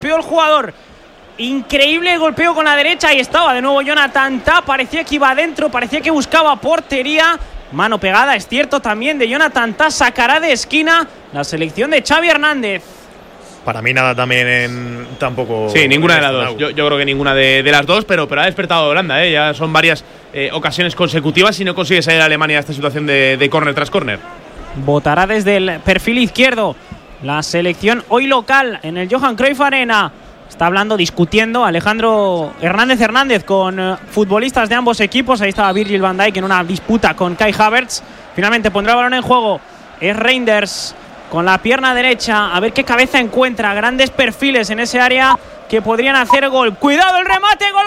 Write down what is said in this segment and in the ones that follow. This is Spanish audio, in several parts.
Golpeó el jugador. Increíble golpeo con la derecha. Ahí estaba de nuevo Jonathan Tah. Parecía que iba adentro, parecía que buscaba portería. Mano pegada, es cierto, también de Jonathan Tah. Sacará de esquina la selección de Xavi Hernández. Para mí nada también tampoco. Sí, ninguna de las dos. Yo creo que ninguna de las dos, pero ha despertado Holanda, Ya son varias ocasiones consecutivas y no consigue salir a Alemania a esta situación de córner tras córner. Votará desde el perfil izquierdo la selección hoy local en el Johan Cruyff Arena. Está hablando, discutiendo Alejandro Hernández con futbolistas de ambos equipos. Ahí estaba Virgil van Dijk en una disputa con Kai Havertz. Finalmente pondrá el balón en juego. Es Reinders con la pierna derecha. A ver qué cabeza encuentra. Grandes perfiles en ese área que podrían hacer gol. Cuidado el remate. Gol.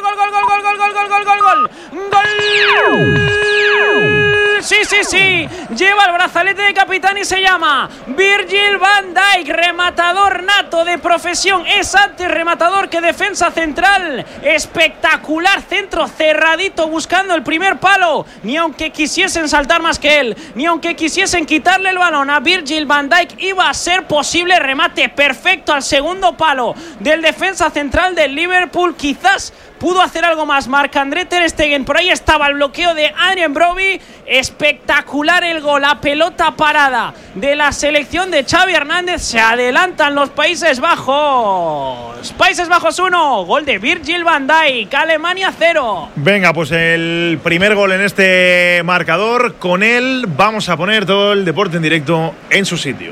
Sí. Lleva el brazalete de capitán y se llama Virgil van Dijk. Rematador nato de profesión. Es antes rematador que defensa central. Espectacular centro cerradito buscando el primer palo. Ni aunque quisiesen saltar más que él, ni aunque quisiesen quitarle el balón a Virgil van Dijk, iba a ser posible. Remate perfecto al segundo palo del defensa central del Liverpool. Quizás pudo hacer algo más Marc-André ter Stegen. Por ahí estaba el bloqueo de Adrien Brobbey. Espectacular el gol. La pelota parada de la selección de Xavi Hernández. Se adelantan los Países Bajos. Países Bajos 1. Gol de Virgil van Dijk. Alemania 0. Venga, pues el primer gol en este marcador. Con él vamos a poner todo el deporte en directo en su sitio.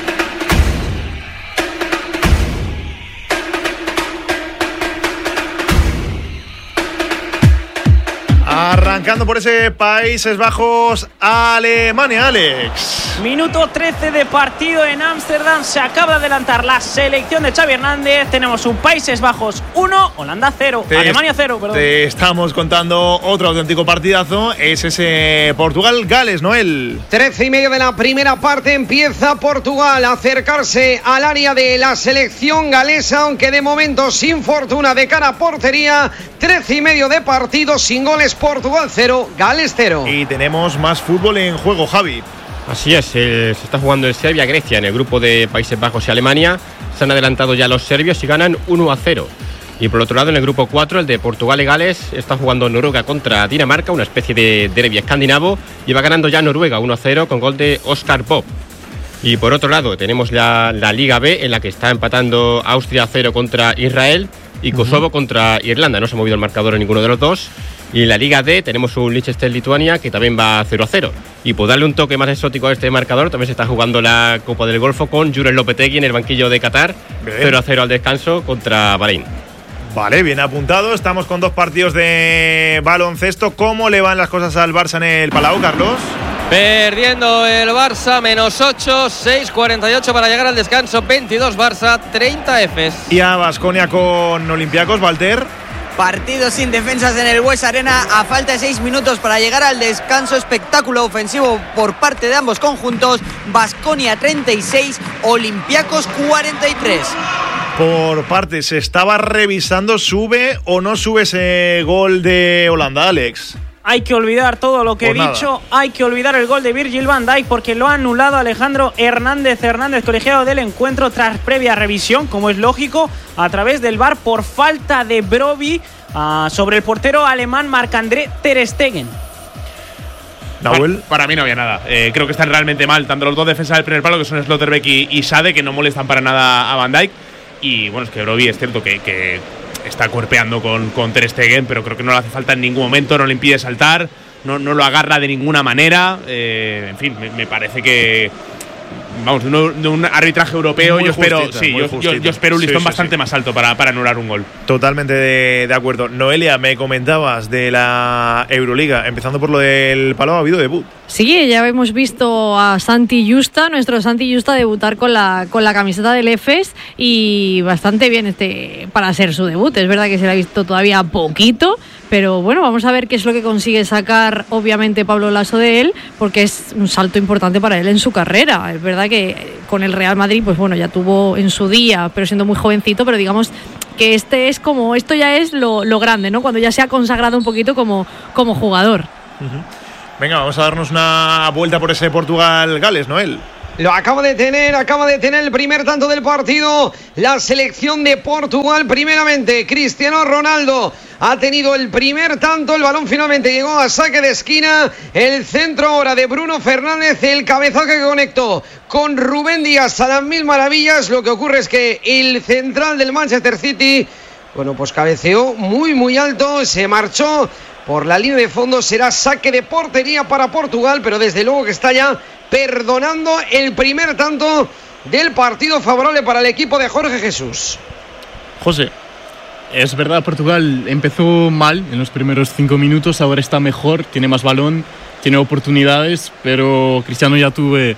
Arrancando por ese Países Bajos, Alemania, Alex. Minuto 13 de partido en Ámsterdam. Se acaba de adelantar la selección de Xavi Hernández. Tenemos un Países Bajos 1, Holanda 0. Alemania 0, perdón. Te estamos contando otro auténtico partidazo. Es ese Portugal-Gales, Noel. 13:30 de la primera parte. Empieza Portugal a acercarse al área de la selección galesa, aunque de momento sin fortuna de cara a portería. 13:30 de partido, sin goles. Portugal 0, Gales 0. Y tenemos más fútbol en juego, Javi. Así es, se está jugando en Serbia-Grecia en el grupo de Países Bajos y Alemania. Se han adelantado ya los serbios y ganan 1-0. Y por otro lado, en el grupo 4, el de Portugal y Gales, está jugando Noruega contra Dinamarca, una especie de derbi escandinavo, y va ganando ya Noruega 1-0 con gol de Oscar Bob. Y por otro lado, tenemos la Liga B, en la que está empatando Austria 0 contra Israel y Kosovo contra Irlanda. No se ha movido el marcador en ninguno de los dos. Y en la Liga D tenemos un Liechtenstein-Lituania que también va 0-0. Y por darle un toque más exótico a este marcador, también se está jugando la Copa del Golfo con Julen Lopetegui en el banquillo de Qatar. 0-0 al descanso contra Bahrein. Vale, bien apuntado. Estamos con dos partidos de baloncesto. ¿Cómo le van las cosas al Barça en el Palau, Carlos? Perdiendo el Barça, -8, 6:48 para llegar al descanso. 22 Barça, 30 Efes. Y a Baskonia con Olympiacos, Walter. Partido sin defensas en el Bues Arena a falta de 6 minutos para llegar al descanso. Espectáculo ofensivo por parte de ambos conjuntos. Baskonia 36, Olympiacos 43. Por partes, se estaba revisando, ¿sube o no sube ese gol de Holanda, Alex? Hay que olvidar todo lo que he dicho. Hay que olvidar el gol de Virgil van Dijk porque lo ha anulado Alejandro Hernández, colegiado del encuentro tras previa revisión, como es lógico, a través del VAR por falta de Brobbey sobre el portero alemán Marc-André ter Stegen. Para mí no había nada. Creo que están realmente mal tanto los dos defensas del primer palo, que son Slotterbeck y Sade, que no molestan para nada a Van Dijk. Y bueno, es que Brobbey es cierto que está cuerpeando con ter Stegen, pero creo que no le hace falta en ningún momento, no le impide saltar, no lo agarra de ninguna manera. En fin, me parece que, vamos, de un arbitraje europeo yo espero un listón bastante más alto para anular un gol. Totalmente de acuerdo. Noelia, me comentabas de la Euroliga, empezando por lo del Palau, ha habido debut. Sí, ya hemos visto a Santi Justa, nuestro Santi Justa, debutar con la camiseta del Efes, y bastante bien para ser su debut. Es verdad que se le ha visto todavía poquito, pero bueno, vamos a ver qué es lo que consigue sacar, obviamente, Pablo Laso de él, porque es un salto importante para él en su carrera. Es verdad que con el Real Madrid, pues bueno, ya tuvo en su día, pero siendo muy jovencito, pero digamos que esto ya es lo grande, ¿no? Cuando ya se ha consagrado un poquito como jugador. Venga, vamos a darnos una vuelta por ese Portugal-Gales, Noel. Lo acaba de tener el primer tanto del partido la selección de Portugal. Primeramente, Cristiano Ronaldo ha tenido el primer tanto, el balón finalmente llegó a saque de esquina, el centro ahora de Bruno Fernández, el cabezazo que conectó con Rubén Díaz a las mil maravillas. Lo que ocurre es que el central del Manchester City, bueno, pues cabeceó muy alto, se marchó por la línea de fondo. Será saque de portería para Portugal, pero desde luego que está ya perdonando el primer tanto del partido favorable para el equipo de Jorge Jesús. José, es verdad, Portugal empezó mal en los primeros 5 minutos, ahora está mejor, tiene más balón, tiene oportunidades, pero Cristiano ya tuve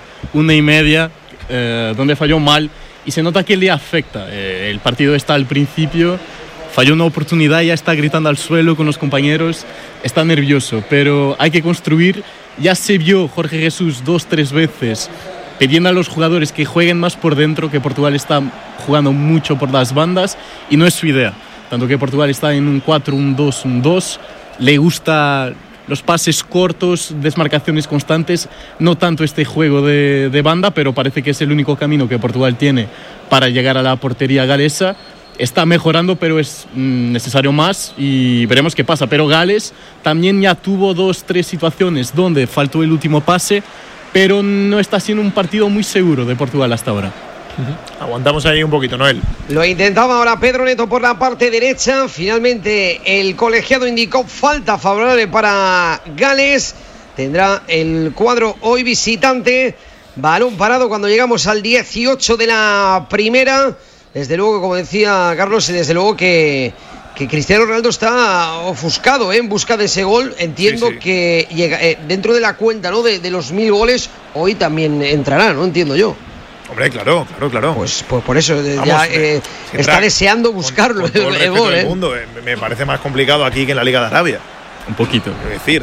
1.5 donde falló mal y se nota que le afecta. El partido está al principio, falló una oportunidad, ya está gritando al suelo con los compañeros, está nervioso, pero hay que construir. Ya se vio Jorge Jesús 2-3 veces pidiendo a los jugadores que jueguen más por dentro, que Portugal está jugando mucho por las bandas y no es su idea. Tanto que Portugal está en un 4, un 2, un 2, le gusta los pases cortos, desmarcaciones constantes, no tanto este juego de banda, pero parece que es el único camino que Portugal tiene para llegar a la portería galesa. Está mejorando, pero es necesario más y veremos qué pasa. Pero Gales también ya tuvo 2-3 situaciones donde faltó el último pase, pero no está siendo un partido muy seguro de Portugal hasta ahora. Aguantamos ahí un poquito, Noel. Lo intentaba ahora Pedro Neto por la parte derecha. Finalmente el colegiado indicó falta favorable para Gales. Tendrá el cuadro hoy visitante. Balón parado cuando llegamos al 18 de la primera. Desde luego, como decía Carlos, desde luego que Cristiano Ronaldo está ofuscado en busca de ese gol. Entiendo que llega dentro de la cuenta, ¿no? de los 1000 goles, hoy también entrará, ¿no? Entiendo yo. Hombre, claro. Pues por eso ya está deseando buscarlo con todo el gol. Del mundo. Me parece más complicado aquí que en la Liga de Arabia. Un poquito. Quiero decir.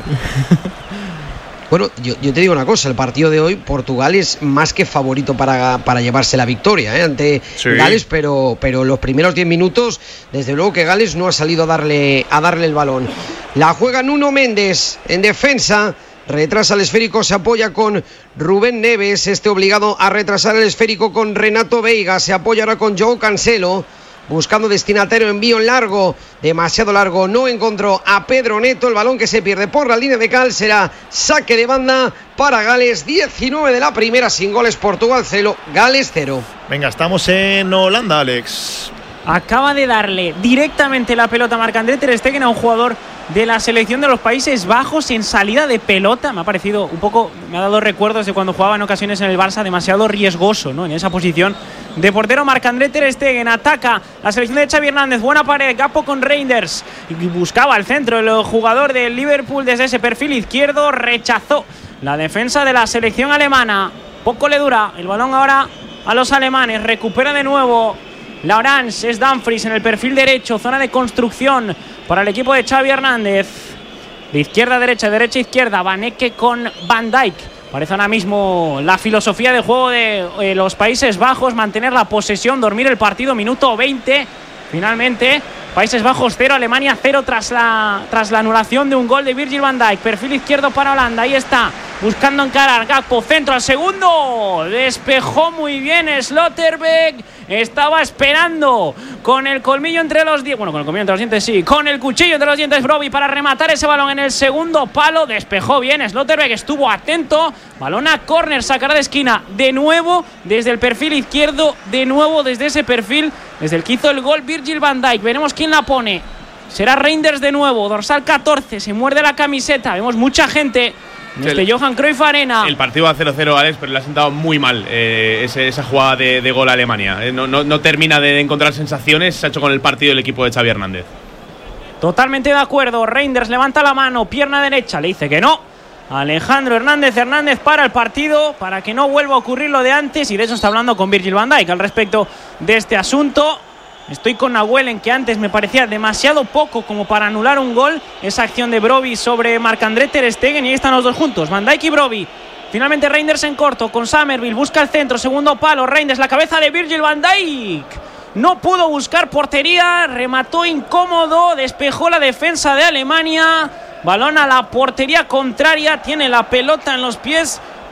Bueno, yo te digo una cosa, el partido de hoy, Portugal es más que favorito para llevarse la victoria ante Gales, pero los primeros 10 minutos, desde luego que Gales no ha salido a darle el balón. La juega Nuno Méndez en defensa, retrasa el esférico, se apoya con Rubén Neves, obligado a retrasar el esférico con Renato Veiga, se apoya ahora con João Cancelo. Buscando destinatario, envío en largo, demasiado largo, no encontró a Pedro Neto, el balón que se pierde por la línea de cal, será saque de banda para Gales. 19 de la primera, sin goles, Portugal 0, Gales 0. Venga, estamos en Holanda, Alex. Acaba de darle directamente la pelota a Marc-André ter Stegen, a un jugador de la selección de los Países Bajos en salida de pelota. Me ha parecido un poco, me ha dado recuerdos de cuando jugaba en ocasiones en el Barça, demasiado riesgoso, ¿no? En esa posición de portero. Marc-André ter Stegen ataca la selección de Xavi Hernández, buena pared, Gakpo con Reinders, y buscaba el centro, el jugador del Liverpool desde ese perfil izquierdo, rechazó la defensa de la selección alemana, poco le dura el balón ahora a los alemanes, recupera de nuevo Laurence, es Dumfries en el perfil derecho, zona de construcción para el equipo de Xavi Hernández. De izquierda a derecha, derecha a izquierda, Van Ecke con Van Dijk. Parece ahora mismo la filosofía de juego de los Países Bajos, mantener la posesión, dormir el partido, minuto 20. Finalmente, Países Bajos 0, Alemania 0 tras la anulación de un gol de Virgil van Dijk. Perfil izquierdo para Holanda, ahí está, buscando encarar, Gakpo, centro al segundo, despejó muy bien Slotterbeck, estaba esperando con el colmillo entre los dientes, bueno, con el colmillo entre los dientes sí, con el cuchillo entre los dientes Brobbey para rematar ese balón en el segundo palo, despejó bien Slotterbeck, estuvo atento, balón a córner, sacará de esquina, de nuevo desde el perfil izquierdo, de nuevo desde ese perfil, desde el que hizo el gol Virgil van Dijk. Veremos quién la pone. Será Reinders de nuevo, dorsal 14, se muerde la camiseta, vemos mucha gente en este Johan Cruyff Arena. El partido a 0-0, Alex, pero le ha sentado muy mal esa jugada de gol a Alemania. No termina de encontrar sensaciones, se ha hecho con el partido el equipo de Xavi Hernández. Totalmente de acuerdo, Reinders levanta la mano, pierna derecha, le dice que no. Alejandro Hernández para el partido, para que no vuelva a ocurrir lo de antes, y de eso está hablando con Virgil van Dijk al respecto de este asunto. Estoy con Nahuel en que antes me parecía demasiado poco como para anular un gol, esa acción de Brobbey sobre Marc-André ter Stegen, y ahí están los dos juntos, Van Dijk y Brobbey. Finalmente Reinders en corto con Summerville, busca el centro, segundo palo, Reinders, la cabeza de Virgil van Dijk, no pudo buscar portería, remató incómodo, despejó la defensa de Alemania, balón a la portería contraria, tiene la pelota en los pies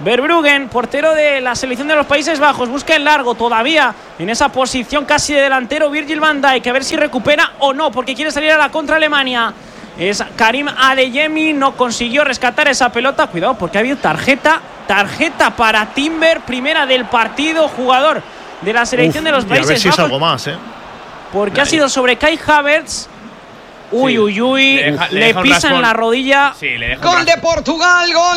Verbruggen, portero de la selección de los Países Bajos, busca el largo todavía en esa posición casi de delantero Virgil van Dijk, a ver si recupera o no, porque quiere salir a la contra Alemania. Es Karim Adeyemi, no consiguió rescatar esa pelota. Cuidado porque ha habido tarjeta para Timber, primera del partido, jugador de la selección de los Países Bajos. A ver si Bajos, es algo más, porque ha sido sobre Kai Havertz. Uy, le pisan la rodilla. Sí, le deja Gol de Portugal, gol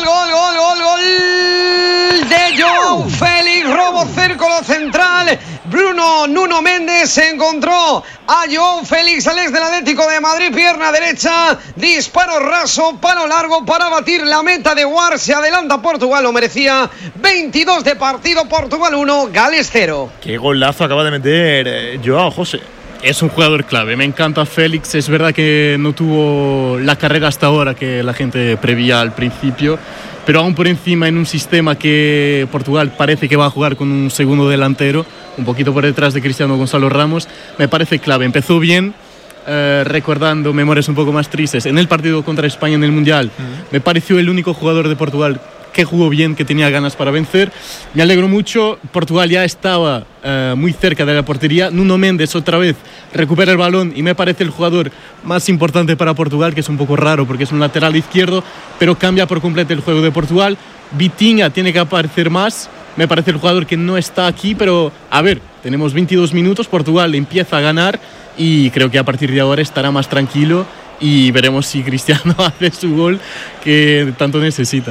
de João Félix, robo círculo central. Nuno Méndez se encontró a João Félix, al ex del Atlético de Madrid, pierna derecha, disparo raso, palo largo para batir la meta de War. Se adelanta Portugal, lo merecía. 22 de partido, Portugal 1, Gales 0. Qué golazo acaba de meter Joao, José. Es un jugador clave, me encanta Félix. Es verdad que no tuvo la carrera hasta ahora que la gente preveía al principio, pero aún por encima en un sistema que Portugal parece que va a jugar con un segundo delantero, un poquito por detrás de Cristiano Gonzalo Ramos, me parece clave. Empezó bien, recordando memorias un poco más tristes, en el partido contra España en el Mundial, me pareció el único jugador de Portugal que jugó bien, que tenía ganas para vencer. Me alegro mucho. Portugal ya estaba muy cerca de la portería. Nuno Méndez otra vez recupera el balón y me parece el jugador más importante para Portugal, que es un poco raro porque es un lateral izquierdo, pero cambia por completo el juego de Portugal. Vitinha tiene que aparecer más. Me parece el jugador que no está aquí, pero a ver, tenemos 22 minutos, Portugal empieza a ganar y creo que a partir de ahora estará más tranquilo y veremos si Cristiano hace su gol que tanto necesita.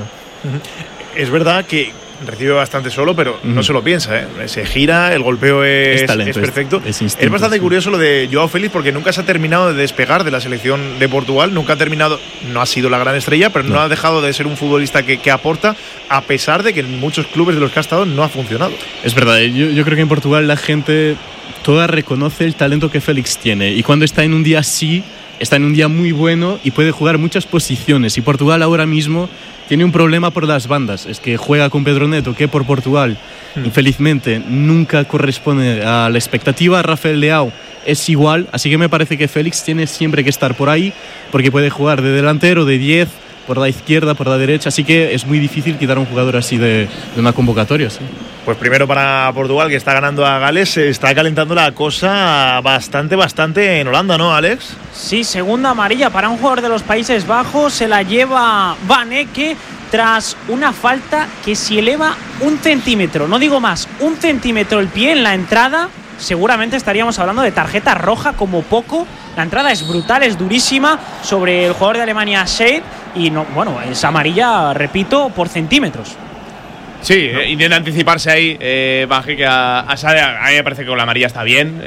Es verdad que recibe bastante solo, pero no se lo piensa, se gira, el golpeo es perfecto. Es bastante curioso lo de Joao Félix, porque nunca se ha terminado de despegar de la selección de Portugal, nunca ha terminado, no ha sido la gran estrella, pero no ha dejado de ser un futbolista que aporta, a pesar de que en muchos clubes de los que ha estado no ha funcionado. Es verdad, yo creo que en Portugal la gente toda reconoce el talento que Félix tiene, y cuando está en un día así, está en un día muy bueno y puede jugar muchas posiciones, y Portugal ahora mismo tiene un problema por las bandas, es que juega con Pedro Neto, que por Portugal infelizmente nunca corresponde a la expectativa. Rafael Leao es igual, así que me parece que Félix tiene siempre que estar por ahí, porque puede jugar de delantero, de 10, por la izquierda, por la derecha, así que es muy difícil quitar a un jugador así de una convocatoria. Sí. Pues primero para Portugal, que está ganando a Gales, se está calentando la cosa bastante en Holanda, ¿no, Alex? Sí, segunda amarilla para un jugador de los Países Bajos, se la lleva Van Ecke tras una falta que si eleva 1 centímetro, no digo más, 1 centímetro el pie en la entrada, seguramente estaríamos hablando de tarjeta roja como poco. La entrada es brutal, es durísima sobre el jugador de Alemania, Shade, y no, bueno, es amarilla, repito, por centímetros. Sí, intenta anticiparse ahí, baje que a Sade, a mí me parece que con la amarilla está bien,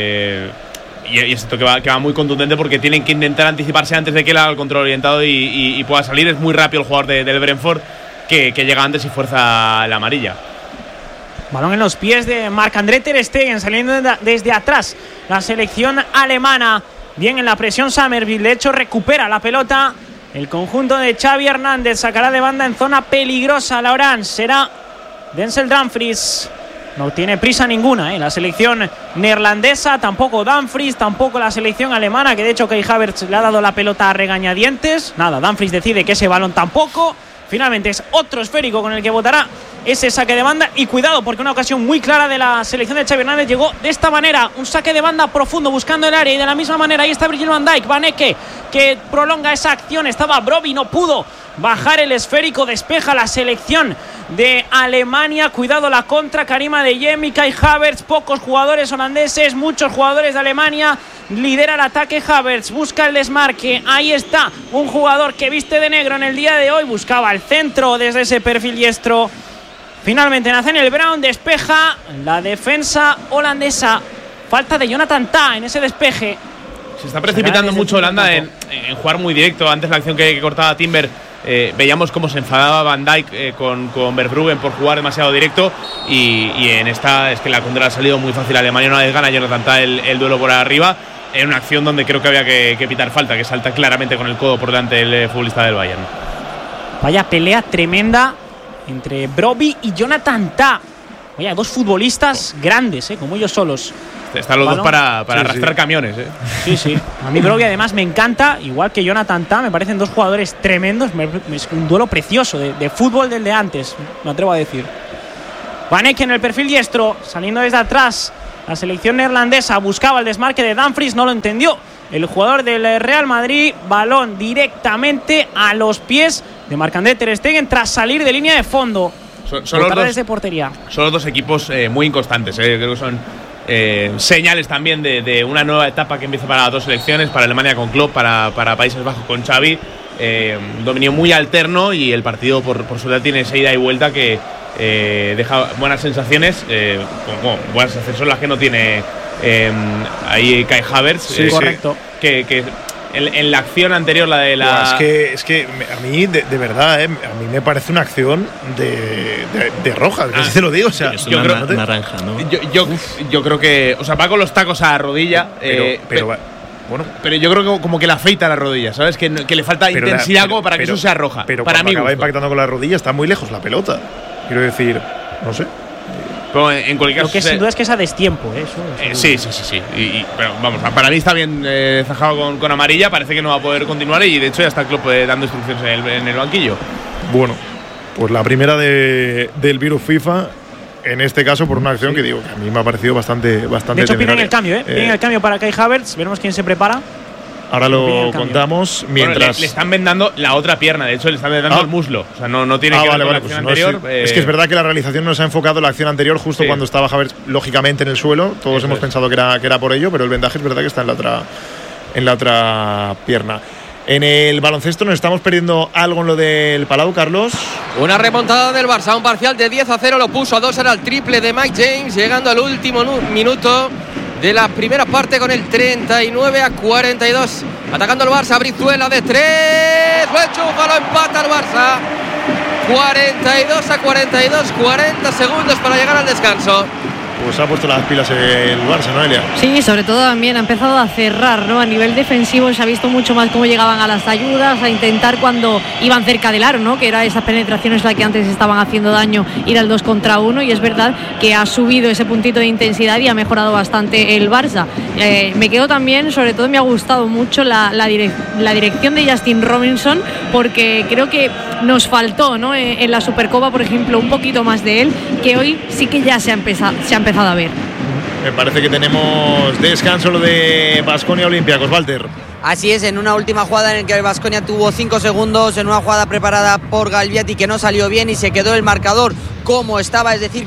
y es esto que va muy contundente, porque tienen que intentar anticiparse antes de que él haga el control orientado y pueda salir. Es muy rápido el jugador del Brentford, que llega antes y fuerza la amarilla. Balón en los pies de Marc-André ter Stegen, saliendo desde atrás la selección alemana. Bien en la presión Summerville, de hecho recupera la pelota el conjunto de Xavi Hernández, sacará de banda en zona peligrosa la Orange, será Denzel Dumfries. No tiene prisa ninguna, la selección neerlandesa, tampoco Dumfries, tampoco la selección alemana, que de hecho Kai Havertz le ha dado la pelota a regañadientes. Nada, Dumfries decide que ese balón tampoco. Finalmente es otro esférico con el que votará ese saque de banda. Y cuidado, porque una ocasión muy clara de la selección de Xavi Hernández llegó de esta manera. Un saque de banda profundo buscando el área, y de la misma manera ahí está Virgil van Dijk. Van Ecke, que prolonga esa acción. Estaba Brobbey, no pudo bajar el esférico. Despeja la selección de Alemania. Cuidado la contra, Karim Adeyemi, Kai Havertz. Pocos jugadores holandeses, muchos jugadores de Alemania. Lidera el ataque Havertz, busca el desmarque. Ahí está un jugador que viste de negro en el día de hoy. Buscaba el centro desde ese perfil diestro. Finalmente Nathaniel Brown despeja la defensa holandesa. Falta de Jonathan Tah en ese despeje. Se está precipitando mucho Holanda en jugar muy directo. Antes la acción que cortaba Timber, veíamos cómo se enfadaba Van Dijk con Verbruggen por jugar demasiado directo, y en esta es que la contra ha salido muy fácil a Alemania. Una vez gana Jonathan Tah el duelo por arriba, en una acción donde creo que había que pitar falta, que salta claramente con el codo por delante el futbolista del Bayern. Vaya pelea tremenda entre Brobbey y Jonathan Tah. Vaya, dos futbolistas grandes, como ellos solos. Están los dos para arrastrar camiones. Sí. A mí Brobbey además me encanta, igual que Jonathan Tah, me parecen dos jugadores tremendos. Es un duelo precioso de fútbol del de antes, me atrevo a decir. Van Eyck en el perfil diestro, saliendo desde atrás. La selección neerlandesa buscaba el desmarque de Dumfries, no lo entendió el jugador del Real Madrid. Balón directamente a los pies de Marc-André ter Stegen tras salir de línea de fondo. Son de portería. Son los dos equipos muy inconstantes. Creo que son señales también de una nueva etapa que empieza para las dos selecciones, para Alemania con Klopp, para Países Bajos con Xavi. Un dominio muy alterno y el partido por su lado tiene esa ida y vuelta que deja buenas sensaciones. Buenas sensaciones son las que no tiene ahí Kai Havertz. Sí, correcto. Que en la acción anterior, la de la… Es que a mí, de verdad, a mí me parece una acción de roja, te lo digo. O sea, es una naranja, ¿no? Yo creo que… O sea, va con los tacos a la rodilla. Pero yo creo que como que le afeita la rodilla, ¿sabes? Que le falta intensidad como para que eso sea roja. Pero para mí acaba impactando con la rodilla, está muy lejos la pelota. Quiero decir, no sé. Pero en cualquier caso… Lo que sin duda es que es a destiempo, Sí. Pero vamos, para mí está bien zajado con amarilla. Parece que no va a poder continuar y de hecho ya está Klopp dando instrucciones en el banquillo. Bueno, pues la primera del virus FIFA. En este caso, por una acción que digo que a mí me ha parecido bastante. De hecho, piden el cambio, Piden el cambio para Kai Havertz. Veremos quién se prepara. Ahora lo contamos mientras… Le están vendando la otra pierna, de hecho le están vendando el muslo. O sea, no tiene que ver con la acción anterior. Es que es verdad que la realización nos ha enfocado en la acción anterior justo cuando estaba Havertz, lógicamente, en el suelo. Todos hemos pensado que era por ello, pero el vendaje es verdad que está en la otra pierna. En el baloncesto nos estamos perdiendo algo en lo del Palau, Carlos. Una remontada del Barça, un parcial de 10-0, lo puso a 2, era el triple de Mike James, llegando al último minuto de la primera parte con el 39-42. Atacando el Barça, Brizuela de 3, lo enchufa, lo empata el Barça. 42-42, 40 segundos para llegar al descanso. Pues ha puesto las pilas el Barça, ¿no, Elia? Sí, sobre todo también ha empezado a cerrar, ¿no? A nivel defensivo se ha visto mucho más cómo llegaban a las ayudas, a intentar cuando iban cerca del aro, ¿no? Que era esas penetraciones las que antes estaban haciendo daño, ir al 2 contra 1, y es verdad que ha subido ese puntito de intensidad y ha mejorado bastante el Barça. Me quedo también, sobre todo me ha gustado mucho la dirección de Justin Robinson, porque creo que nos faltó, ¿no? En la Supercopa, por ejemplo, un poquito más de él, que hoy sí que ya se ha empezado a ver. Me parece que tenemos descanso lo de Baskonia Olympiacos, Walter. Así es, en una última jugada en la que el Baskonia tuvo 5 segundos, en una jugada preparada por Galviati que no salió bien y se quedó el marcador como estaba, es decir,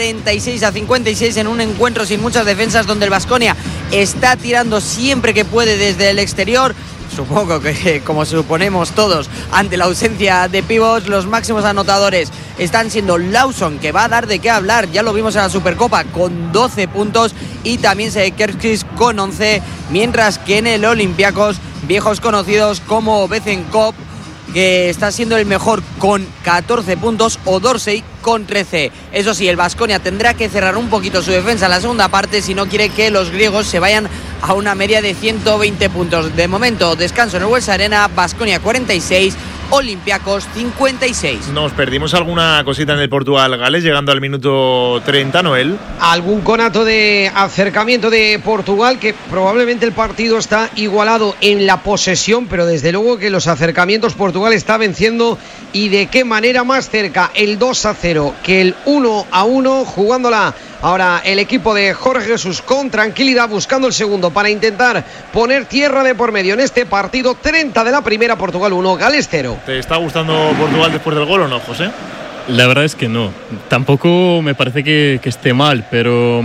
46-56 en un encuentro sin muchas defensas donde el Baskonia está tirando siempre que puede desde el exterior. Supongo que, como suponemos todos, ante la ausencia de pivots, los máximos anotadores están siendo Lawson, que va a dar de qué hablar, ya lo vimos en la Supercopa, con 12 puntos, y también Sekerskis con 11, mientras que en el Olympiacos, viejos conocidos como Bezenkov, que está siendo el mejor con 14 puntos, o Dorsey con 13. Eso sí, el Baskonia tendrá que cerrar un poquito su defensa en la segunda parte si no quiere que los griegos se vayan a una media de 120 puntos. De momento, descanso en el West Arena, Baskonia 46, Olympiacos 56. Nos perdimos alguna cosita en el Portugal-Gales llegando al minuto 30, Noel. Algún conato de acercamiento de Portugal, que probablemente el partido está igualado en la posesión, pero desde luego que los acercamientos Portugal está venciendo, y de qué manera más cerca el 2-0 que el 1-1, jugándola ahora el equipo de Jorge Jesús con tranquilidad, buscando el segundo para intentar poner tierra de por medio en este partido. 30 de la primera, Portugal 1, Gales 0. ¿Te está gustando Portugal después del gol o no, José? La verdad es que no. Tampoco me parece que esté mal, pero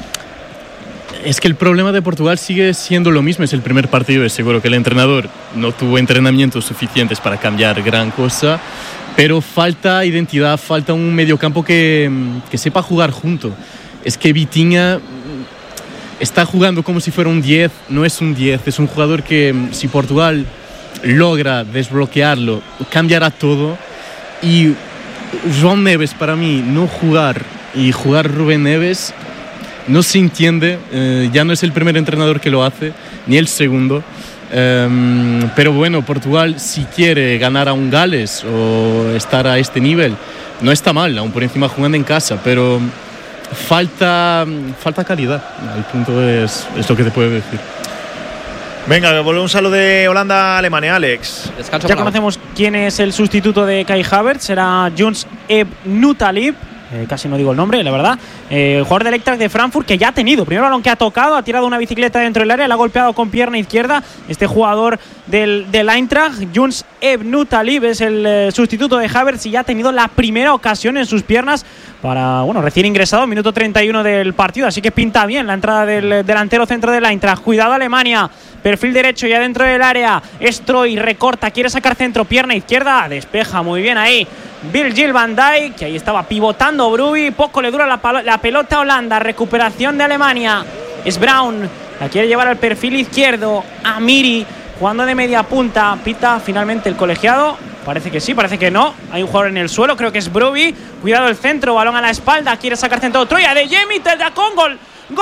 es que el problema de Portugal sigue siendo lo mismo. Es el primer partido, es seguro que el entrenador no tuvo entrenamientos suficientes para cambiar gran cosa, pero falta identidad, falta un mediocampo que sepa jugar junto. Es que Vitinha está jugando como si fuera un 10, no es un 10, es un jugador que, si Portugal logra desbloquearlo, cambiará todo. Y João Neves, para mí, no jugar y jugar Rubén Neves no se entiende. Ya no es el primer entrenador que lo hace, ni el segundo. Pero bueno, Portugal, si quiere ganar a un Gales o estar a este nivel, no está mal, aún por encima jugando en casa, pero falta calidad. El punto es lo que te puedo decir. Venga, volvemos a lo de Holanda-Alemania, Alex. Ya conocemos quién es el sustituto de Kai Havertz, será Junts Ebnutalib. Casi no digo el nombre, la verdad. Jugador del Eintracht de Frankfurt, que ya ha tenido primero balón que ha tocado, ha tirado una bicicleta dentro del área, la ha golpeado con pierna izquierda. Este jugador del Eintracht, Junts Ebnutalib, es el sustituto de Havertz y ya ha tenido la primera ocasión en sus piernas para, recién ingresado, minuto 31 del partido. Así que pinta bien la entrada del delantero centro del Eintracht. Cuidado Alemania, perfil derecho ya dentro del área. Stroy recorta, quiere sacar centro, pierna izquierda, despeja muy bien ahí Virgil van Dijk, que ahí estaba pivotando Brobbey. Poco le dura la pelota a Holanda. Recuperación de Alemania. Es Brown, la quiere llevar al perfil izquierdo. Amiri jugando de media punta. Pita finalmente el colegiado. Parece que sí, parece que no. Hay un jugador en el suelo, creo que es Brobbey. Cuidado el centro, balón a la espalda. Quiere sacar centro Troya de Jamie, te da con gol. Gol.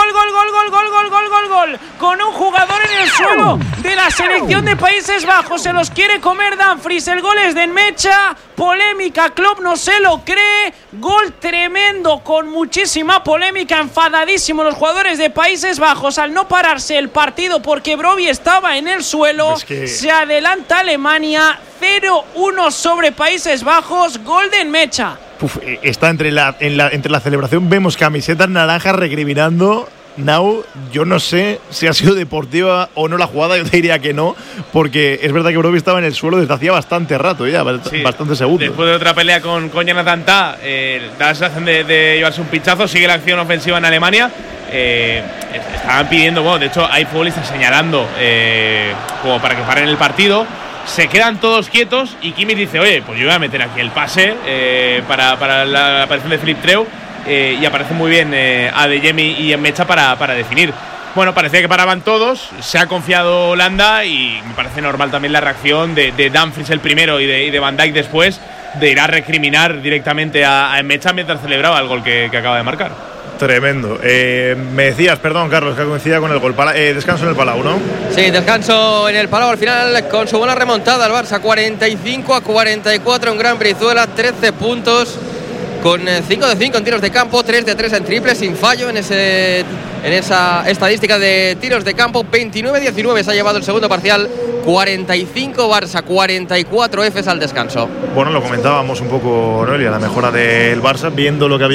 Con un jugador en el suelo de la selección de Países Bajos. Se los quiere comer Dumfries. El gol es de Nmecha. Polémica, Klopp no se lo cree. Gol tremendo con muchísima polémica. Enfadadísimos los jugadores de Países Bajos al no pararse el partido porque Brobbey estaba en el suelo. Se adelanta Alemania 0-1 sobre Países Bajos. Gol de Nmecha. Está entre la celebración, vemos camisetas naranjas recriminando. Now, yo no sé si ha sido deportiva o no la jugada, yo te diría que no, porque es verdad que Brobbey estaba en el suelo desde hacía bastante rato ya, bastante segundos. Después de otra pelea con Jonathan Tah, da la sensación de llevarse un pinchazo. Sigue la acción ofensiva en Alemania. Estaban pidiendo, de hecho hay futbolistas señalando como para que paren el partido. Se quedan todos quietos y Kimmich dice, oye, pues yo voy a meter aquí el pase para la aparición de Philipp Treu, y aparece muy bien Adeyemi y Nmecha para definir. Bueno, parecía que paraban todos, se ha confiado Holanda y me parece normal también la reacción de Dumfries el primero y de Van Dijk después, de ir a recriminar directamente a Nmecha mientras celebraba el gol que acaba de marcar. Tremendo. Me decías, perdón, Carlos, que coincidía con el gol. Descanso en el Palau, ¿no? Sí, descanso en el Palau al final con su buena remontada. El Barça 45-44 en Gran Brizuela, 13 puntos con 5 de 5 en tiros de campo, 3 de 3 en triples, sin fallo en esa estadística de tiros de campo. 29-19 se ha llevado el segundo parcial. 45 Barça, 44 Efes al descanso. Bueno, lo comentábamos un poco, Noelia, la mejora del Barça, viendo lo que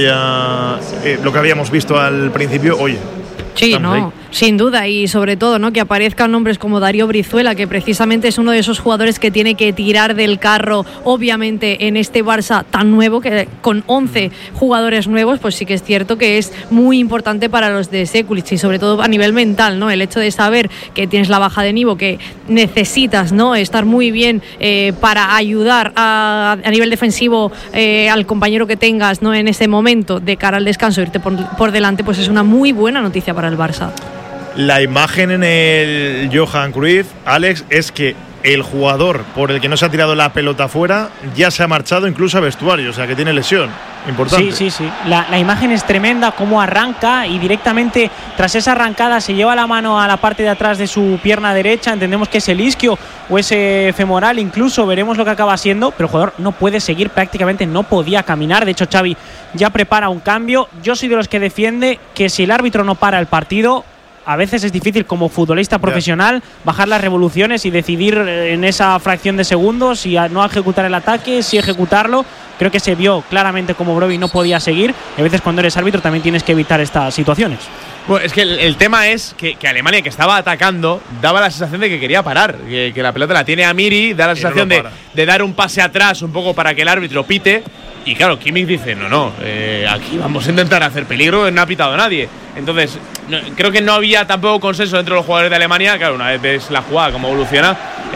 habíamos visto al principio. Oye, sí, no, sin duda, y sobre todo, ¿no?, que aparezcan nombres como Darío Brizuela, que precisamente es uno de esos jugadores que tiene que tirar del carro, obviamente, en este Barça tan nuevo, que con 11 jugadores nuevos, pues sí que es cierto que es muy importante para los de Sekulic, y sobre todo a nivel mental, ¿no?, el hecho de saber que tienes la baja de Nivo, que necesitas, ¿no?, estar muy bien para ayudar a nivel defensivo al compañero que tengas, ¿no?, en ese momento de cara al descanso, irte por delante, pues es una muy buena noticia para el Barça. La imagen en el Johan Cruyff, Alex, es que el jugador por el que no se ha tirado la pelota fuera ya se ha marchado incluso a vestuario, o sea que tiene lesión importante. Sí. La imagen es tremenda, cómo arranca y directamente tras esa arrancada se lleva la mano a la parte de atrás de su pierna derecha. Entendemos que es el isquio o ese femoral, incluso veremos lo que acaba siendo, pero el jugador no puede seguir, prácticamente no podía caminar. De hecho, Xavi ya prepara un cambio. Yo soy de los que defiende que si el árbitro no para el partido, a veces es difícil como futbolista profesional bajar las revoluciones y decidir en esa fracción de segundos si no ejecutar el ataque, si ejecutarlo. Creo que se vio claramente como Brobbey no podía seguir, y a veces cuando eres árbitro también tienes que evitar estas situaciones. Bueno, es que el tema es que Alemania, que estaba atacando, daba la sensación de que quería parar, que la pelota la tiene Amiri, da la sensación de dar un pase atrás un poco para que el árbitro pite. Y claro, Kimmich dice, no, aquí vamos a intentar hacer peligro, no ha pitado nadie. Entonces, creo que no había tampoco consenso entre los jugadores de Alemania. Claro, una vez ves la jugada, cómo evoluciona,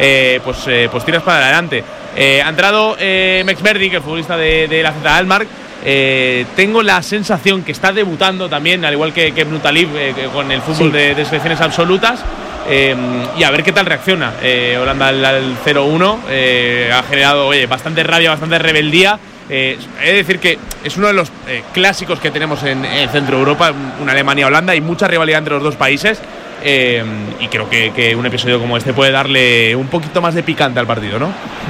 pues tiras para adelante. Ha entrado Max Verdi, que es el futbolista de la Z Alkmaar. Tengo la sensación que está debutando también, al igual que Ebnutalib, con el fútbol de selecciones absolutas. Y a ver qué tal reacciona. Holanda al 0-1 ha generado bastante rabia, bastante rebeldía. He de decir que es uno de los clásicos que tenemos en Centro Europa, una Alemania-Holanda, y mucha rivalidad entre los dos países, y creo que un episodio como este puede darle un poquito más de picante al partido, ¿no?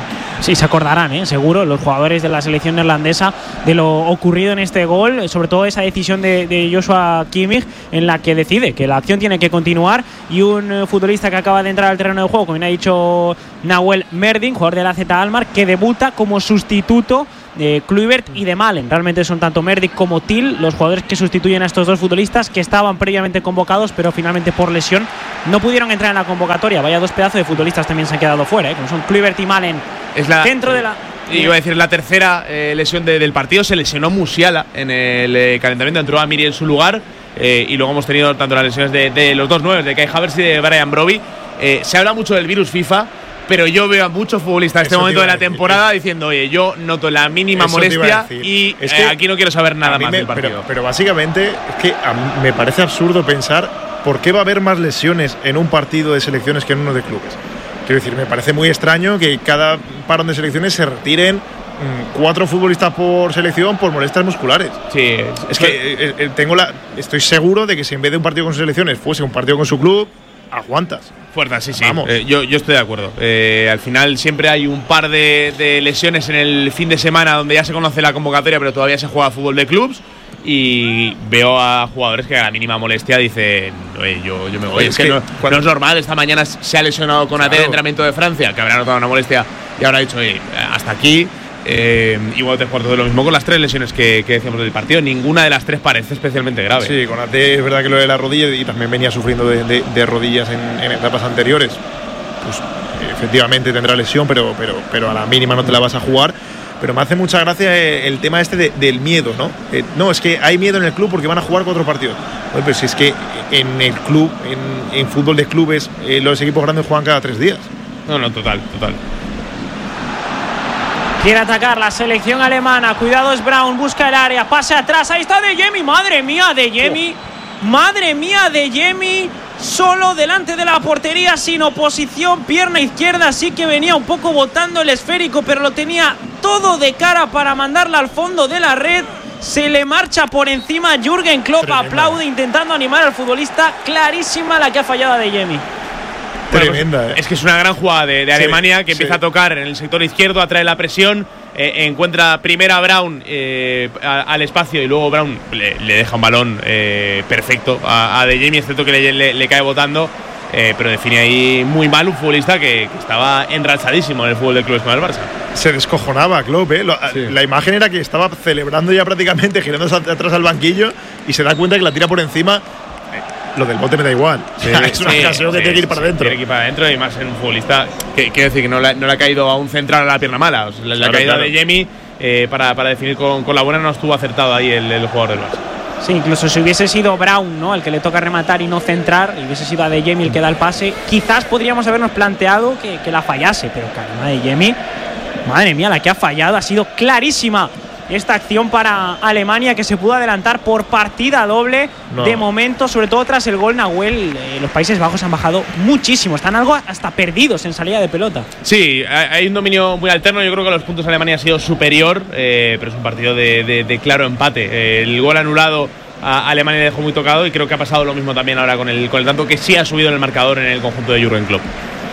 Sí, se acordarán, seguro, los jugadores de la selección neerlandesa de lo ocurrido en este gol, sobre todo esa decisión de Joshua Kimmich en la que decide que la acción tiene que continuar y un futbolista que acaba de entrar al terreno de juego, como bien ha dicho Nahuel Merdin, jugador de la AZ Alkmaar, que debuta como sustituto de Kluivert y de Malen. Realmente son tanto Merdin como Til los jugadores que sustituyen a estos dos futbolistas que estaban previamente convocados, pero finalmente por lesión no pudieron entrar en la convocatoria. Vaya dos pedazos de futbolistas también se han quedado fuera, como son Kluivert y Malen. Dentro de la… Iba a decir, la tercera lesión del partido. Se lesionó Musiala en el calentamiento, entró Amiri en su lugar, y luego hemos tenido tanto las lesiones de los dos nuevos, de Kai Havertz y de Brian Brobbey. Se habla mucho del virus FIFA, pero yo veo a muchos futbolistas en este momento de la temporada diciendo: oye, yo noto la mínima molestia y es que aquí no quiero saber nada más del partido. Pero básicamente es que a mí me parece absurdo pensar por qué va a haber más lesiones en un partido de selecciones que en uno de clubes. Quiero decir, me parece muy extraño que cada parón de selecciones se retiren 4 futbolistas por selección por molestias musculares. Sí, es que estoy seguro de que si en vez de un partido con sus selecciones fuese un partido con su club, aguantas. Fuerzas, sí. Vamos. Yo estoy de acuerdo. Al final siempre hay un par de lesiones en el fin de semana donde ya se conoce la convocatoria, pero todavía se juega fútbol de clubs. Y veo a jugadores que a la mínima molestia dicen: oye, yo me voy. Es que no es normal. Esta mañana se ha lesionado con AT de entrenamiento de Francia, que habrá notado una molestia y habrá dicho: oye, hasta aquí. Igual te cuarto de lo mismo con las 3 lesiones que decíamos del partido. Ninguna de las 3 parece especialmente grave. Sí, con AT es verdad que lo de la rodilla, y también venía sufriendo de rodillas en etapas anteriores. Pues efectivamente tendrá lesión, pero a la mínima no te la vas a jugar. Pero me hace mucha gracia el tema del miedo, ¿no? No, es que hay miedo en el club porque van a jugar 4 partidos. Bueno, pero si es que en el club, en fútbol de clubes, los equipos grandes juegan cada 3 días. No, total. Quiere atacar la selección alemana. Cuidado, es Brown, busca el área, pase atrás. Ahí está De Jemi. Madre mía, De Jemi. Madre mía, De Jemi. Solo delante de la portería, sin oposición, pierna izquierda, sí que venía un poco botando el esférico, pero lo tenía todo de cara para mandarla al fondo de la red. Se le marcha por encima. Jürgen Klopp aplaude intentando animar al futbolista. Clarísima la que ha fallado a De Jemi. Tremenda, Es que es una gran jugada de Alemania, que empieza a tocar en el sector izquierdo, atrae la presión, encuentra primero a Brown al espacio, y luego Brown le deja un balón perfecto a De Jemi, excepto que le cae botando, pero define ahí muy mal un futbolista que estaba enrachadísimo en el fútbol del club como el Barça. Se descojonaba Klopp, La imagen era que estaba celebrando ya prácticamente, girándose atrás al banquillo, y se da cuenta que la tira por encima. Lo del bote me da igual. Es una ocasión que tiene que ir para adentro. Tiene que ir para adentro, y más en un futbolista que quiero decir que no le ha caído a un central a la pierna mala. O sea, la caída de Jemi para definir con la buena no estuvo acertado ahí el jugador del Barça. Sí, incluso si hubiese sido Brown, ¿no?, el que le toca rematar y no centrar, y hubiese sido a De Jemi el que da el pase, quizás podríamos habernos planteado que la fallase, pero caramba, De Jemi, madre mía, la que ha fallado, ha sido clarísima esta acción para Alemania, que se pudo adelantar por partida doble. De momento, sobre todo tras el gol, Nahuel, los Países Bajos han bajado muchísimo, están algo hasta perdidos en salida de pelota. Sí, hay un dominio muy alterno. Yo creo que los puntos Alemania ha sido superior, pero es un partido de claro empate. El gol anulado a Alemania le dejó muy tocado, y creo que ha pasado lo mismo también ahora con el tanto que sí ha subido en el marcador en el conjunto de Jürgen Klopp.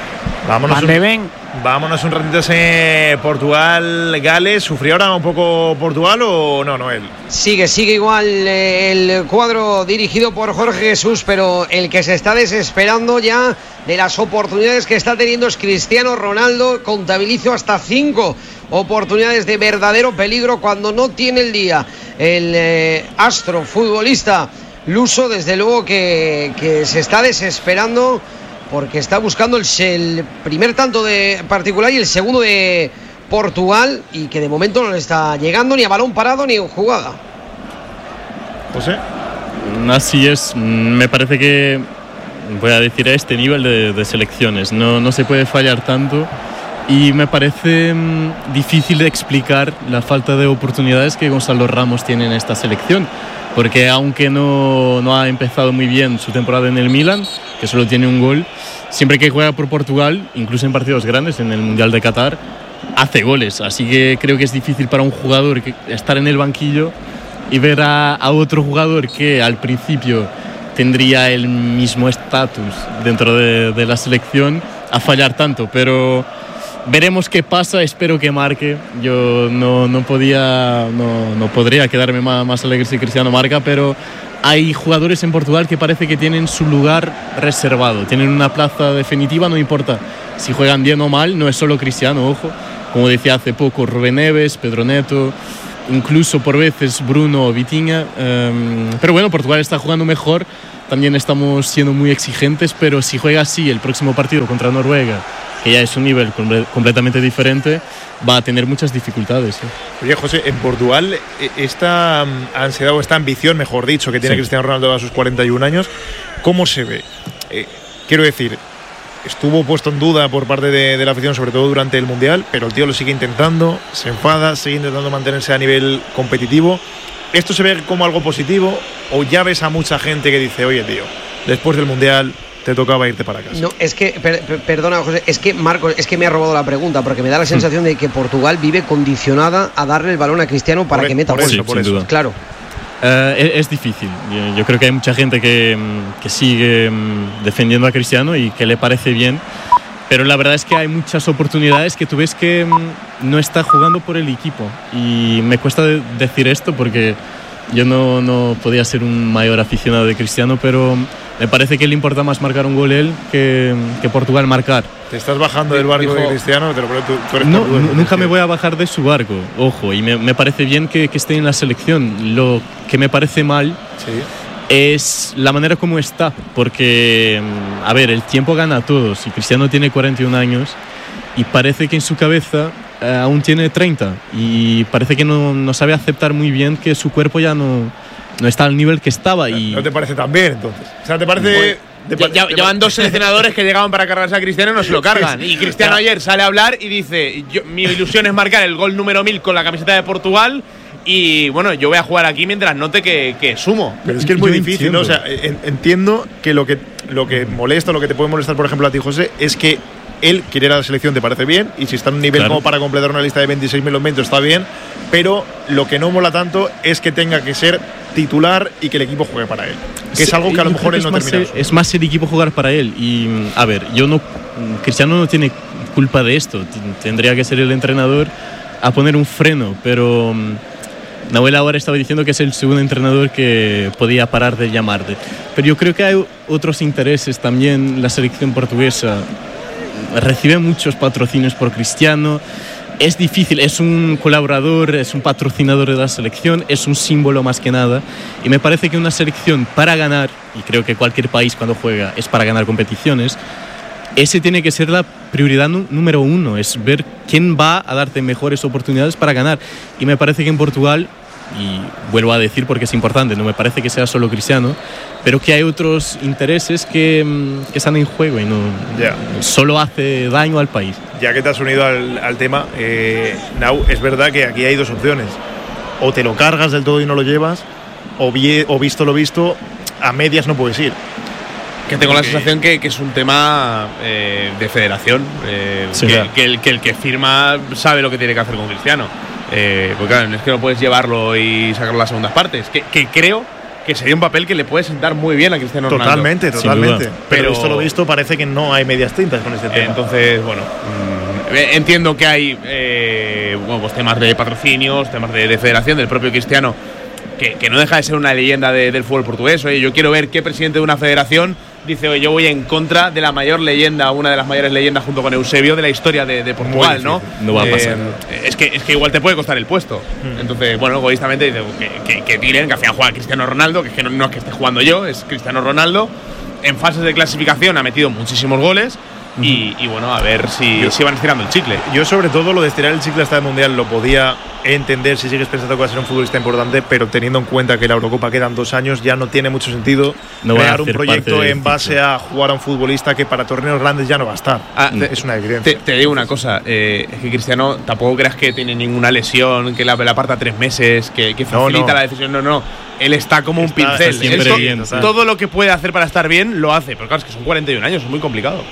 Vámonos un ratito ese Portugal-Gales. ¿Sufrió ahora un poco Portugal o no, Noel? Sigue igual el cuadro dirigido por Jorge Jesús, pero el que se está desesperando ya de las oportunidades que está teniendo es Cristiano Ronaldo. Contabilizo hasta 5 oportunidades de verdadero peligro cuando no tiene el día. El astro futbolista luso, desde luego que se está desesperando, porque está buscando el primer tanto de particular y el segundo de Portugal, y que de momento no le está llegando ni a balón parado ni en jugada. José. Así es, me parece que, voy a decir, a este nivel de selecciones no se puede fallar tanto, y me parece difícil de explicar la falta de oportunidades que Gonzalo Ramos tiene en esta selección, porque aunque no ha empezado muy bien su temporada en el Milan, que solo tiene un gol, siempre que juega por Portugal, incluso en partidos grandes, en el Mundial de Qatar, hace goles. Así que creo que es difícil para un jugador estar en el banquillo y ver a otro jugador que al principio tendría el mismo estatus dentro de la selección a fallar tanto. Pero veremos qué pasa, espero que marque. Yo no podría quedarme más alegre si Cristiano marca, pero hay jugadores en Portugal que parece que tienen su lugar reservado, tienen una plaza definitiva, no importa si juegan bien o mal, no es solo Cristiano, ojo, como decía hace poco Rubén Neves, Pedro Neto, incluso por veces Bruno o Vitinha, pero bueno, Portugal está jugando mejor, también estamos siendo muy exigentes, pero si juega así el próximo partido contra Noruega, que ya es un nivel completamente diferente, va a tener muchas dificultades. Oye, José, en Portugal esta ansiedad o esta ambición, mejor dicho, que tiene Cristiano Ronaldo a sus 41 años, ¿cómo se ve? Quiero decir, estuvo puesto en duda por parte de la afición, sobre todo durante el Mundial, pero el tío lo sigue intentando, se enfada, sigue intentando mantenerse a nivel competitivo. ¿Esto se ve como algo positivo o ya ves a mucha gente que dice, oye, tío, después del Mundial te tocaba irte para casa? No, es que, perdona, José, es que Marcos, es que me ha robado la pregunta, porque me da la sensación de que Portugal vive condicionada a darle el balón a Cristiano para que meta gol. Por eso. Claro. Es difícil. Yo creo que hay mucha gente que sigue defendiendo a Cristiano y que le parece bien, pero la verdad es que hay muchas oportunidades que tú ves que no está jugando por el equipo, y me cuesta decir esto porque yo no podía ser un mayor aficionado de Cristiano, pero me parece que le importa más marcar un gol él que Portugal marcar. ¿Te estás bajando del barco de Cristiano? Tú eres no, nunca me voy a bajar de su barco, ojo, y me parece bien que esté en la selección. Lo que me parece mal es la manera como está, porque, a ver, el tiempo gana a todos, y Cristiano tiene 41 años y parece que en su cabeza aún tiene 30, y parece que no sabe aceptar muy bien que su cuerpo ya no está al nivel que estaba. Y ¿no te parece tan bien, entonces? O sea, ¿te parece...? Llevan dos seleccionadores que llegaban para cargarse a Cristiano y no se lo cargan. Y Cristiano ayer sale a hablar y dice, mi ilusión es marcar el gol número 1000 con la camiseta de Portugal, y bueno, yo voy a jugar aquí mientras note que sumo. Pero es que es muy difícil, ¿no? O sea, entiendo que lo que molesta, lo que te puede molestar, por ejemplo, a ti, José, es que él quiere ir a la selección, te parece bien, y si está en un nivel como para completar una lista de 26 elementos está bien, pero lo que no mola tanto es que tenga que ser titular y que el equipo juegue para él, que es algo que a lo mejor él no termina. Es más el equipo jugar para él, y a ver, Cristiano no tiene culpa de esto, tendría que ser el entrenador a poner un freno, pero Nahuel ahora estaba diciendo que es el segundo entrenador que podía parar de llamarte, pero yo creo que hay otros intereses también. La selección portuguesa recibe muchos patrocinios por Cristiano, es difícil, es un colaborador, es un patrocinador de la selección, es un símbolo más que nada, y me parece que una selección para ganar, y creo que cualquier país cuando juega es para ganar competiciones, ese tiene que ser la prioridad número uno, es ver quién va a darte mejores oportunidades para ganar, y me parece que en Portugal, y vuelvo a decir porque es importante, no me parece que sea solo Cristiano, pero que hay otros intereses que están en juego y no solo hace daño al país. Ya que te has unido al tema, Nau, es verdad que aquí hay dos opciones: o te lo cargas del todo y no lo llevas, o visto lo visto, a medias no puedes ir. Que tengo la sensación que es un tema de federación, que el que firma sabe lo que tiene que hacer con Cristiano. Porque claro, no es que no puedes llevarlo y sacarlo las segundas partes. Que creo que sería un papel que le puede sentar muy bien a Cristiano Ronaldo. Totalmente. Pero visto lo visto, parece que no hay medias tintas con este tema. Entonces, bueno, entiendo que hay pues temas de patrocinios, temas de federación, del propio Cristiano, que no deja de ser una leyenda del fútbol portugués. Oye, yo quiero ver qué presidente de una federación dice, oye, yo voy en contra de la mayor leyenda, una de las mayores leyendas junto con Eusebio de la historia de Portugal, ¿no? No va a pasar. Es que igual te puede costar el puesto. Entonces, bueno, egoístamente dice que tiren, que al final juega Cristiano Ronaldo, que no es que esté jugando yo, es Cristiano Ronaldo. En fases de clasificación ha metido muchísimos goles. Y bueno, a ver si van estirando el chicle. Yo sobre todo lo de estirar el chicle hasta el Mundial lo podía entender si sigues pensando que va a ser un futbolista importante, pero teniendo en cuenta que la Eurocopa quedan 2 años, ya no tiene mucho sentido crear un proyecto en base a jugar a un futbolista que para torneos grandes ya no va a estar. Es una evidencia. Te digo una cosa, es que Cristiano tampoco creas que tiene ninguna lesión, que la aparta 3 meses, que facilita la decisión. No. Él está como un pincel. Todo lo que puede hacer para estar bien lo hace, pero claro, es que son 41 años, es muy complicado.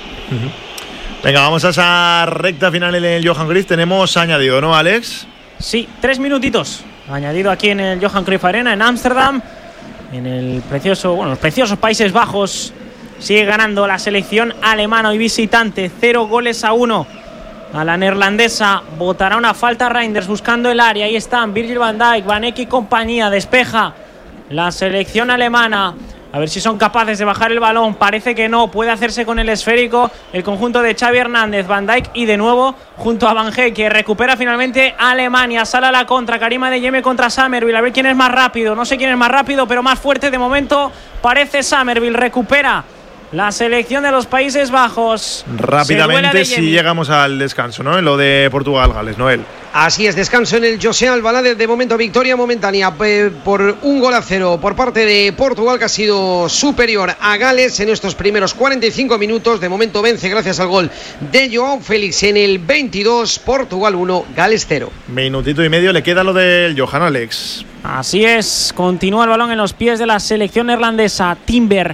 Venga, vamos a esa recta final en el Johan Cruyff. Tenemos añadido, ¿no, Alex? Sí, 3 minutitos añadido aquí en el Johan Cruyff Arena en Ámsterdam, en los preciosos Países Bajos. Sigue ganando la selección alemana y visitante, 0-1 a la neerlandesa. Botará una falta Reinders buscando el área. Ahí están Virgil van Dijk, Van Eyck y compañía. Despeja la selección alemana. A ver si son capaces de bajar el balón. Parece que no. Puede hacerse con el esférico el conjunto de Xavi Hernández. Van Dijk y de nuevo junto a Van Eyck, que recupera finalmente a Alemania. Sale a la contra. Karim Adeyemi contra Summerville. A ver quién es más rápido. No sé quién es más rápido, pero más fuerte de momento parece Summerville. Recupera la selección de los Países Bajos. Rápidamente, si llegamos al descanso, ¿no? En lo de Portugal-Gales, Noel. Así es, descanso en el José Alvalade. De momento victoria momentánea por 1-0 por parte de Portugal, que ha sido superior a Gales en estos primeros 45 minutos. De momento vence gracias al gol de Joao Félix en el 22. Portugal 1, Gales 0. Minutito y medio le queda lo del Johan Alex. Así es, continúa el balón en los pies de la selección neerlandesa. Timber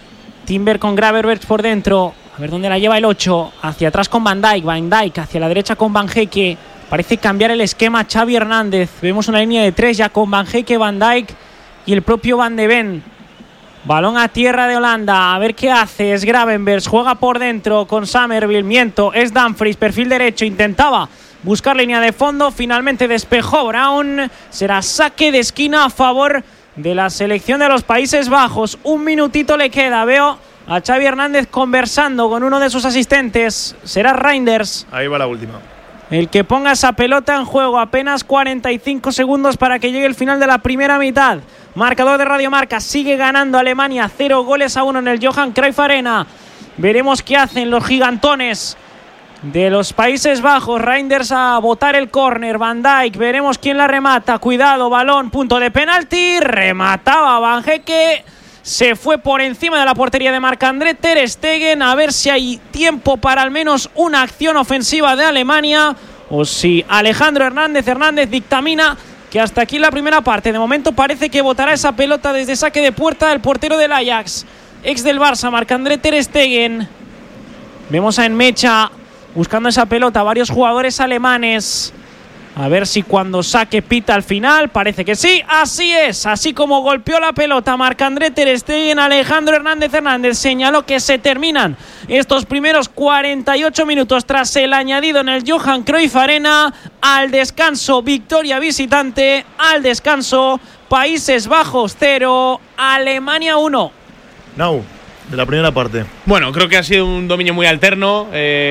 con Gravenberch por dentro. A ver dónde la lleva el 8. Hacia atrás con Van Dijk hacia la derecha con Van Eyck. Parece cambiar el esquema Xavi Hernández. Vemos una línea de 3 ya con Van Eyck, Van Dijk y el propio Van de Ven. Balón a tierra de Holanda. A ver qué hace. Es Gravenberch. Juega por dentro con Summerville. Es Dumfries. Perfil derecho. Intentaba buscar línea de fondo. Finalmente despejó Brown. Será saque de esquina a favor de la selección de los Países Bajos. Un minutito le queda. Veo a Xavi Hernández conversando con uno de sus asistentes. Será Reinders. Ahí va la última. El que ponga esa pelota en juego. Apenas 45 segundos para que llegue el final de la primera mitad. Marcador de Radio Marca. Sigue ganando Alemania 0-1 en el Johan Cruyff Arena. Veremos qué hacen los gigantones de los Países Bajos. Reinders a botar el córner. Van Dijk, veremos quién la remata. Cuidado, balón, punto de penalti. Remataba Van Eyck. Se fue por encima de la portería de Marc-André ter Stegen. A ver si hay tiempo para al menos una acción ofensiva de Alemania, o si Alejandro Hernández dictamina que hasta aquí la primera parte. De momento parece que botará esa pelota desde saque de puerta el portero del Ajax, ex del Barça, Marc-André ter Stegen. Vemos a Enmecha buscando esa pelota, varios jugadores alemanes. A ver si cuando saque pita al final. Parece que sí, así es. Así como golpeó la pelota Marc-André ter Stegen, Alejandro Hernández señaló que se terminan estos primeros 48 minutos tras el añadido en el Johan Cruyff Arena. Al descanso, victoria visitante. Al descanso, Países Bajos 0, Alemania 1. Now, de la primera parte. Bueno, creo que ha sido un dominio muy alterno,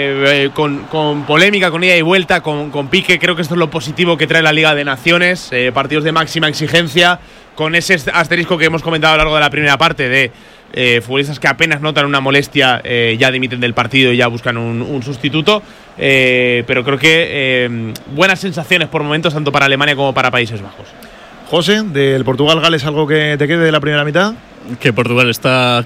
con polémica, con ida y vuelta, con pique. Creo que esto es lo positivo que trae la Liga de Naciones, partidos de máxima exigencia, con ese asterisco que hemos comentado a lo largo de la primera parte de futbolistas que apenas notan una molestia, ya dimiten del partido y ya buscan un sustituto, pero creo que buenas sensaciones por momentos tanto para Alemania como para Países Bajos. José, del Portugal-Gales, ¿algo que te quede de la primera mitad? Que Portugal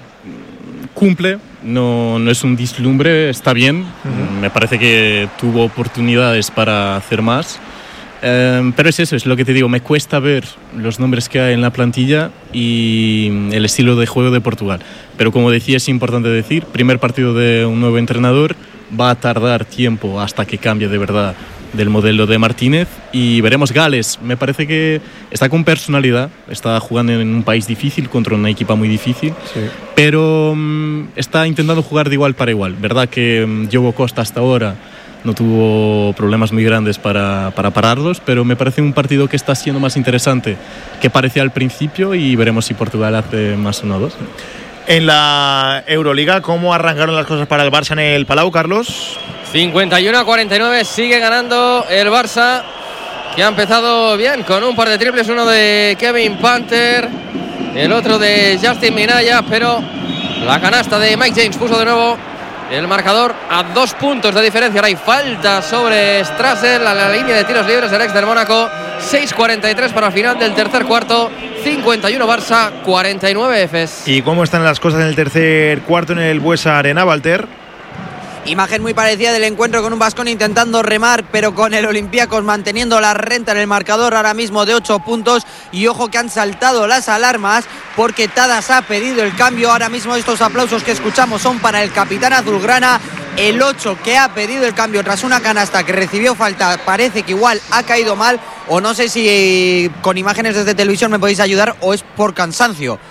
cumple, no es un deslumbre, está bien. Me parece que tuvo oportunidades para hacer más, pero es eso, es lo que te digo, me cuesta ver los nombres que hay en la plantilla y el estilo de juego de Portugal. Pero como decía, es importante decir, primer partido de un nuevo entrenador, va a tardar tiempo hasta que cambie de verdad del modelo de Martínez, y veremos. Gales me parece que está con personalidad, está jugando en un país difícil contra una equipa muy difícil, sí, pero está intentando jugar de igual para igual. Verdad que Diogo Costa hasta ahora no tuvo problemas muy grandes para pararlos, pero me parece un partido que está siendo más interesante que parecía al principio, y veremos si Portugal hace más 1-2. En la Euroliga, ¿cómo arrancaron las cosas para el Barça en el Palau, Carlos? 51-49, sigue ganando el Barça, que ha empezado bien con un par de triples, uno de Kevin Panther, el otro de Justin Minaya, pero la canasta de Mike James puso de nuevo el marcador a 2 puntos de diferencia. Ahora hay falta sobre Strasser a la línea de tiros libres, el ex del Mónaco. 6:43 para el final del tercer cuarto. 51 Barça, 49 Efes. ¿Y cómo están las cosas en el tercer cuarto en el Buesa Arena, Walter? Imagen muy parecida del encuentro, con un Baskonia intentando remar, pero con el Olympiacos manteniendo la renta en el marcador ahora mismo de 8 puntos. Y ojo que han saltado las alarmas, porque Tadas ha pedido el cambio. Ahora mismo estos aplausos que escuchamos son para el capitán azulgrana, el 8, que ha pedido el cambio tras una canasta que recibió falta. Parece que igual ha caído mal, o no sé si con imágenes desde televisión me podéis ayudar, o es por cansancio.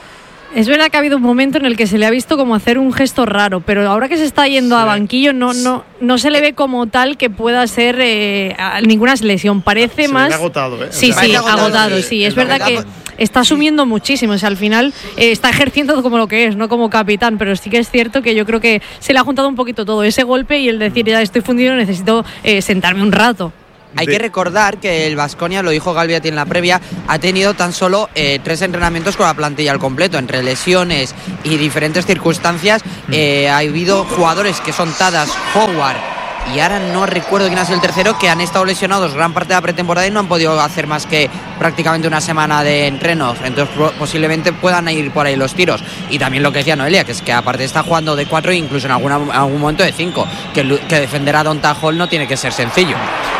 Es verdad que ha habido un momento en el que se le ha visto como hacer un gesto raro, pero ahora que se está yendo a banquillo no se le ve como tal que pueda ser ninguna lesión. Parece más... agotado, ¿eh? Sí, agotado, sí. Es verdad que está asumiendo muchísimo. O sea, al final está ejerciendo como lo que es, no como capitán, pero sí que es cierto que yo creo que se le ha juntado un poquito todo ese golpe y el decir ya estoy fundido, necesito sentarme un rato. Hay que recordar que el Baskonia, lo dijo Galbiati en la previa, ha tenido tan solo 3 entrenamientos con la plantilla al completo, entre lesiones y diferentes circunstancias. Ha habido jugadores que son Tadas, Howard y ahora no recuerdo quién ha sido el tercero, que han estado lesionados gran parte de la pretemporada y no han podido hacer más que prácticamente una semana de entrenos. Entonces posiblemente puedan ir por ahí los tiros. Y también lo que decía Noelia, que es que aparte está jugando de 4 e incluso en algún momento de 5, que defender a Donta Hall no tiene que ser sencillo.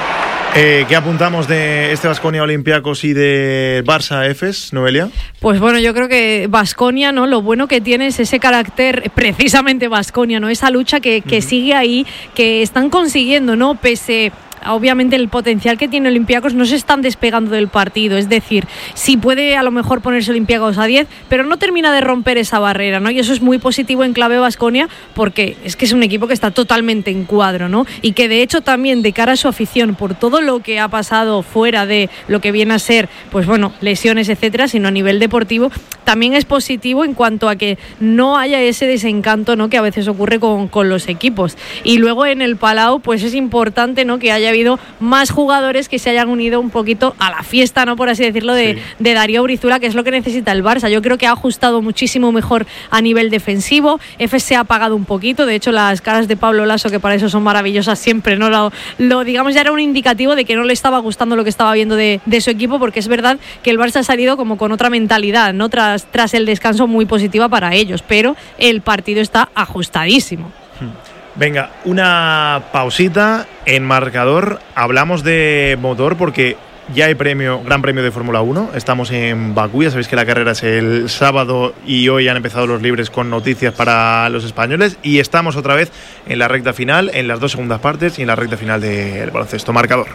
¿Qué apuntamos de este Baskonia Olympiacos y de Barça Efes, Noelia? Pues bueno, yo creo que Baskonia, ¿no? Lo bueno que tiene es ese carácter, precisamente Baskonia, ¿no? Esa lucha que sigue ahí, que están consiguiendo, ¿no? Pese obviamente el potencial que tiene Olympiacos, no se están despegando del partido. Es decir, sí puede a lo mejor ponerse Olympiacos a 10, pero no termina de romper esa barrera, ¿no? Y eso es muy positivo en clave Baskonia, porque es que es un equipo que está totalmente en cuadro, ¿no? Y que de hecho también de cara a su afición, por todo lo que ha pasado fuera de lo que viene a ser, pues bueno, lesiones, etcétera, sino a nivel deportivo, también es positivo en cuanto a que no haya ese desencanto, ¿no? Que a veces ocurre con los equipos. Y luego en el Palau, pues es importante, ¿no? Que haya habido más jugadores que se hayan unido un poquito a la fiesta, ¿no? Por así decirlo, de Darío Brizuela, que es lo que necesita el Barça. Yo creo que ha ajustado muchísimo mejor a nivel defensivo. Efes se ha apagado un poquito. De hecho, las caras de Pablo Laso, que para eso son maravillosas siempre, ¿no? Lo digamos, ya era un indicativo de que no le estaba gustando lo que estaba viendo de su equipo, porque es verdad que el Barça ha salido como con otra mentalidad, ¿no? Tras el descanso, muy positiva para ellos, pero el partido está ajustadísimo. Venga, una pausita en marcador. Hablamos de motor porque ya hay Gran Premio de Fórmula 1. Estamos en Bakú, ya sabéis que la carrera es el sábado y hoy han empezado los libres con noticias para los españoles. Y estamos otra vez en la recta final, en las 2 segundas partes y en la recta final del baloncesto. Marcador.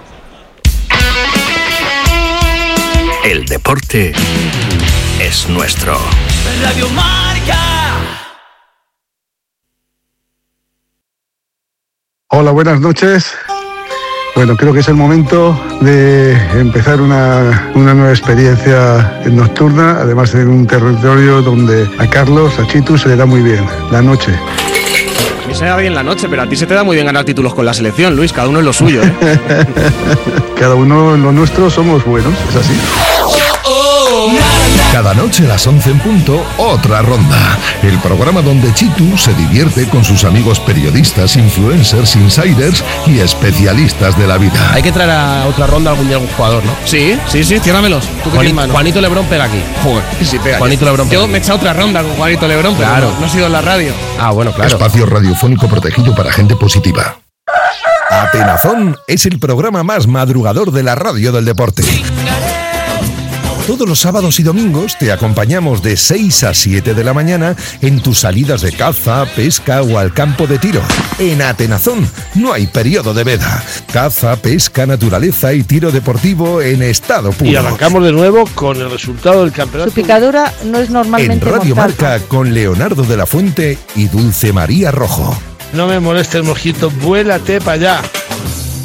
El deporte es nuestro. Radio Marca. Hola, buenas noches. Bueno, creo que es el momento de empezar una nueva experiencia nocturna, además en un territorio donde a Carlos, a Chitu, se le da muy bien la noche. A mí se me da bien la noche, pero a ti se te da muy bien ganar títulos con la selección, Luis, cada uno en lo suyo, ¿eh? Cada uno en lo nuestro somos buenos, es así. Cada noche a las 11 en punto, otra ronda. El programa donde Chitu se divierte con sus amigos periodistas, influencers, insiders y especialistas de la vida. Hay que traer a otra ronda algún día algún jugador, ¿no? Sí, ciérramelos. Juanito Lebrón pega aquí. Joder, sí, pega. Juanito Lebrón pega. Yo me he echado otra ronda con Juanito Lebrón, pero claro, no he sido en la radio. Ah, bueno, claro. Espacio radiofónico protegido para gente positiva. Atenazón es el programa más madrugador de la radio del deporte. Todos los sábados y domingos te acompañamos de 6 a 7 de la mañana en tus salidas de caza, pesca o al campo de tiro. En Atenazón no hay periodo de veda. Caza, pesca, naturaleza y tiro deportivo en estado puro. Y arrancamos de nuevo con el resultado del campeonato. Su picadura no es normalmente en Radio Marca con Leonardo de la Fuente y Dulce María Rojo. No me molestes, mojito, vuélate para allá.